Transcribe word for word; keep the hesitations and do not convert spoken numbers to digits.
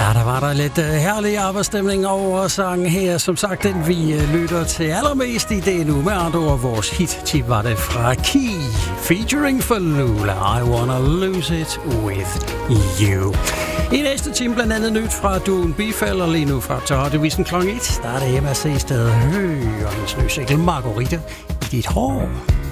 der var der lidt uh, herlig arbejdsstemning over sangen her. Som sagt, den vi uh, lytter til allermest i det nu. Med andre ord, vores hit-tip var det fra Key, featuring Falula, I Wanna Lose It With You. I næste time blandt andet nyt fra Duen Bifald, og lige nu fra Tørredevisen klokken et. Der er det Emma C. Sted Hø og hendes nye single Margarita i dit hår.